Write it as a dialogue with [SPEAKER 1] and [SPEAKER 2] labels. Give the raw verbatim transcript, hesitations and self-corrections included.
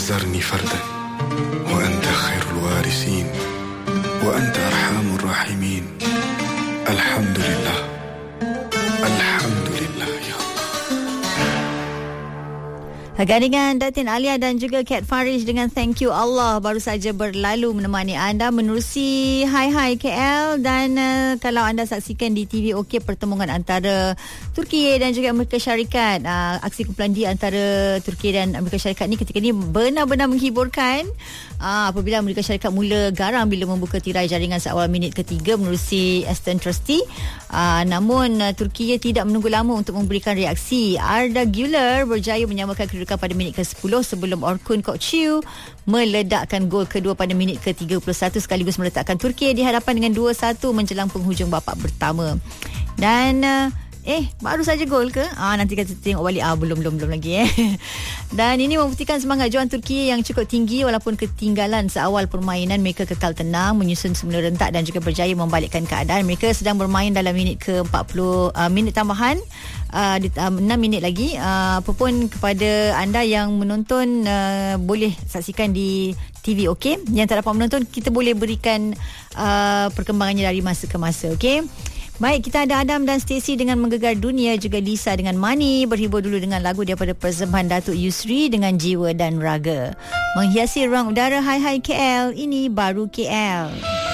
[SPEAKER 1] تذرني فردا وأنت خير الوارثين وأنت أرحم الراحمين. الحمد لله الحمد لله يا Allah.
[SPEAKER 2] Gandingan Datin Alia dan juga Kat Farish dengan Thank You Allah baru saja berlalu menemani anda menerusi Hai Hai K L. Dan uh, kalau anda saksikan di T V OK pertemuan antara Turki dan juga Amerika Syarikat, uh, aksi kumpulan di antara Turki dan Amerika Syarikat ni ketika ni benar-benar menghiburkan. Uh, apabila Amerika Syarikat mula garam bila membuka tirai jaringan seawal minit ketiga menerusi Aston Trusty. Uh, namun uh, Turki tidak menunggu lama untuk memberikan reaksi. Arda Güler berjaya menyamakan kedudukan pada minit ke sepuluh sebelum Orkun Kokciu meledakkan gol kedua pada minit ke tiga puluh satu sekaligus meletakkan Turki di hadapan dengan dua satu menjelang penghujung babak pertama. Dan uh, Eh, baru saja gol ke? Ah, nanti kita tengok balik. Ah, belum, belum, belum lagi eh. Dan ini membuktikan semangat juang Turki yang cukup tinggi walaupun ketinggalan seawal permainan. Mereka kekal tenang, menyusun semula rentak dan juga berjaya membalikkan keadaan. Mereka sedang bermain dalam minit ke empat puluh, uh, minit tambahan. Uh, di, uh, enam minit lagi. Uh, apapun kepada anda yang menonton, uh, boleh saksikan di T V OK. Yang tak dapat menonton, kita boleh berikan uh, perkembangannya dari masa ke masa. OK. Baik, kita ada Adam dan Stacey dengan Menggegar Dunia, juga Lisa dengan Money. Berhibur dulu dengan lagu daripada persembahan Datuk Yusri dengan Jiwa dan Raga. Menghiasi ruang udara Hai Hai K L, ini baru K L.